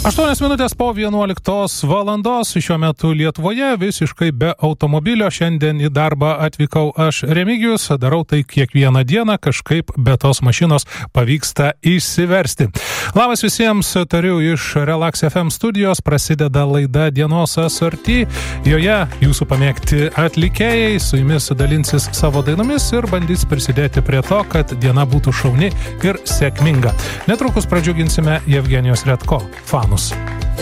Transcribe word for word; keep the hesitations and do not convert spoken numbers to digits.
aštuonios minutės po vienuoliktos valandos šiuo metu Lietuvoje visiškai be automobilio. Šiandien į darbą atvykau aš, Remigijus, darau tai kiekvieną dieną, kažkaip be tos mašinos pavyksta išsiversti. Labas visiems, tariu iš Relax F M studijos, prasideda laida Dienos asorti. Joje jūsų pamėgti atlikėjai su jumis dalinsis savo dainomis ir bandys prisidėti prie to, kad diena būtų šauni ir sėkminga. Netrukus pradžiuginsime Jevgenijos Redko fanus.